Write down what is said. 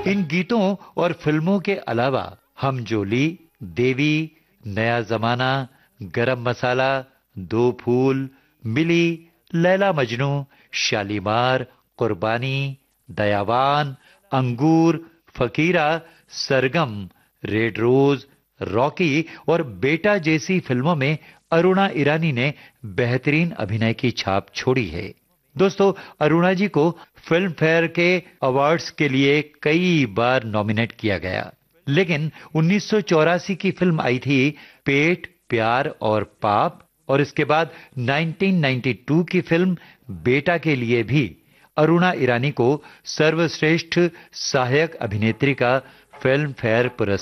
इन गीतों और फिल्मों के अलावा हम जोली, देवी, नया जमाना, गरम मसाला, दो फूल, मिली, लैला मजनू, शालीमार, कुर्बानी, दयावान, अंगूर, फकीरा, सरगम, रेड रोज, रॉकी और बेटा जैसी फिल्मों में अरुणा ईरानी ने बेहतरीन अभिनय की छाप छोड़ी है। दोस्तों, अरुणा जी को फिल्म फेयर के अवार्ड्स के लिए कई बार नॉमिनेट किया गया, लेकिन 1984 की फिल्म आई थी पेट, प्यार और पाप, और इसके बाद 1992 की फिल्म बेटा के लिए भी अरुणा ईरानी को सर्वश्रेष्ठ सहायक अभिनेत्री का फिल्म फेयर पुरस्कार